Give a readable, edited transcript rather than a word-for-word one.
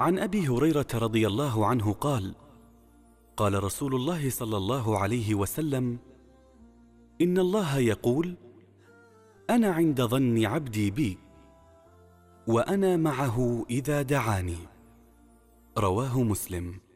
عن أبي هريرة رضي الله عنه قال: قال رسول الله صلى الله عليه وسلم: إن الله يقول: أنا عند ظن عبدي بي، وأنا معه إذا دعاني. رواه مسلم.